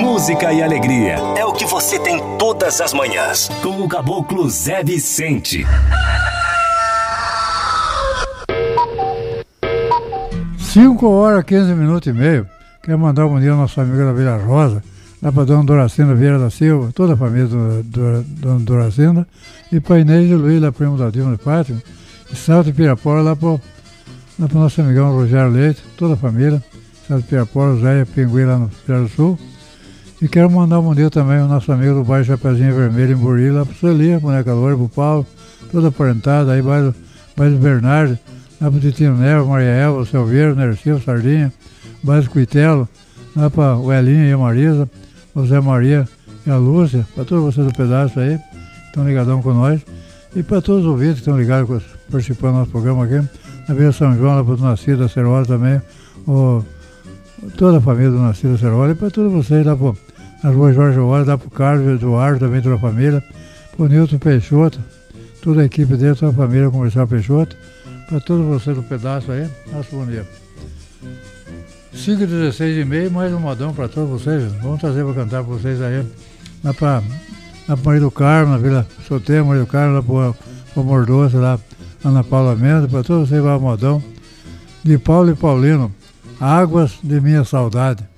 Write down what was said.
música e alegria é o que você tem todas as manhãs. Com o Caboclo Zé Vicente. 5h15. Quero mandar um bom dia ao nosso amigo da Vila Rosa, lá para Dona Doracina Vieira da Silva, toda a família da Dona Doracina, e para Inês e Luiz, lá primo da Dilma de Pátio, e Salto de Pirapora, lá para o nosso amigão Rogério Leite, toda a família, Salto de Pirapora, Zé Pinguim lá no Rio do Sul. E quero mandar um bom dia também ao nosso amigo do bairro Chapeuzinho Vermelho, em Buri, lá para o Celia, Boneca Loura, para o Paulo, toda a parentada, aí bairro Bernardo, lá para o Titino Neva, Maria Elva, o Silveiro, o Nercil, Sardinha, bairro Cuitelo, lá para o Elinho e a Marisa, o Zé Maria e a Lúcia, para todos vocês do pedaço aí, que estão ligadão com nós, e para todos os ouvintes que estão ligados, participando do nosso programa aqui, na Vila São João, lá para o Nascido da Cerola também, toda a família do Nascido da Cerola, e para todos vocês lá na rua Jorge Hora, lá para o Carlos Eduardo, também toda a família, para o Nilton Peixoto, toda a equipe dele, toda a família Comercial Peixoto, para todos vocês do pedaço aí, nosso bom dia. 5h16, mais um modão para todos vocês. Vamos trazer para cantar para vocês aí. Lá para Maria do Carmo, na Vila Solteira, Maria do Carmo, lá para o Mordoço, lá Ana Paula Mendes, para todos vocês vai o modão. De Paulo e Paulino, Águas de Minha Saudade.